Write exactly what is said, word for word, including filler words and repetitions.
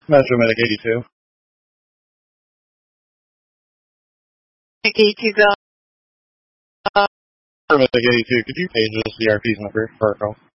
Metro Medic eighty-two. eighty-two, go. Metro Medic eighty-two, could you page us the R P's number for our call?